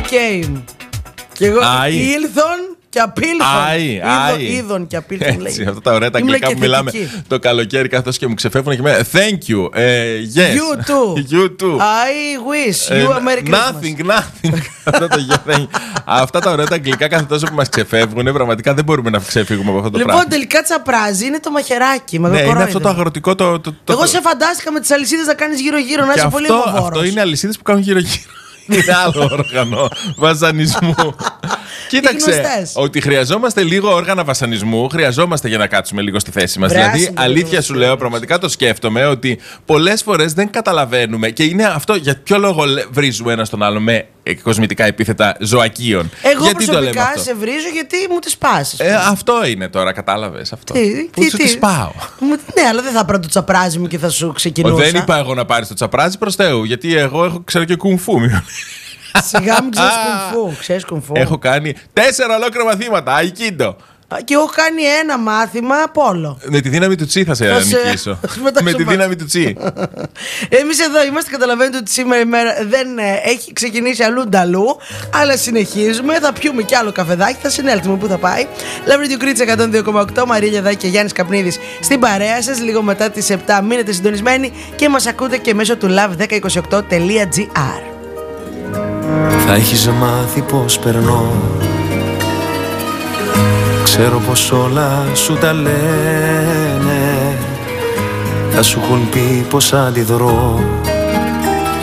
came. Και εγώ ήλθον και απήλθον. Είδον και απήλθον. Έτσι, αυτά τα ωραία τα αγγλικά που μιλάμε το καλοκαίρι, καθώς και μου ξεφεύγουν και με thank you, yes. You too. I wish you a Merry Christmas. Nothing. Αυτά τα ωραία τα αγγλικά, κάθε τόσο που μας ξεφεύγουν, πραγματικά δεν μπορούμε να ξεφύγουμε από αυτό το πράγμα. Λοιπόν, τελικά τσαπράζει είναι το μαχαιράκι. Ναι, είναι αυτό το αγροτικό. Εγώ σε φαντάστηκα με τις αλυσίδες να κάνεις γύρω-γύρω, να είσαι πολύ ομοβόρος. Αυτό είναι αλυσίδες που κάνουν γύρω-γύρω. Είναι άλλο όργανο βασανισμού. Κοίταξε, ότι χρειαζόμαστε λίγο όργανα βασανισμού, χρειαζόμαστε για να κάτσουμε λίγο στη θέση μας. Δηλαδή, αλήθεια σου λέω, πραγματικά το σκέφτομαι ότι πολλές φορές δεν καταλαβαίνουμε και είναι αυτό για ποιο λόγο βρίζουμε ένα στον άλλο με κοσμητικά επίθετα ζωακίων. Εγώ γιατί προσωπικά σε βρίζω γιατί μου τις πας. Αυτό είναι τώρα, κατάλαβες αυτό. Που σου τις πάω. Ναι, αλλά δεν θα πάρω το τσαπράζι μου και θα σου ξεκινούσα. Δεν είπα εγώ να πάρεις το τσαπράζι, προς Θεού, γιατί εγώ ξέρω και κουνφού. Σιγά μην ξέρεις κουνφού. Έχω κάνει 4 ολόκληρα μαθήματα, Αϊκίντο. Και έχω κάνει ένα μάθημα πόλο. Με τη δύναμη του Τσι θα σε νικήσω. Με τη δύναμη του Τσι. Εμείς εδώ είμαστε, καταλαβαίνετε ότι σήμερα η μέρα δεν έχει ξεκινήσει αλλού νταλού, αλλά συνεχίζουμε. Θα πιούμε κι άλλο καφεδάκι, θα συνέλθουμε που θα πάει. Love Radio Κρήτσα 102,8, Μαρίλια Δάκη και Γιάννης Καπνίδης στην παρέα σας. Λίγο μετά τις 7 μείνετε συντονισμένοι και μας ακούτε και μέσω του love1028.gr. Θα έχεις μάθει πως περνώ, ξέρω πως όλα σου τα λένε. Θα σου έχουν πει πως αντιδρώ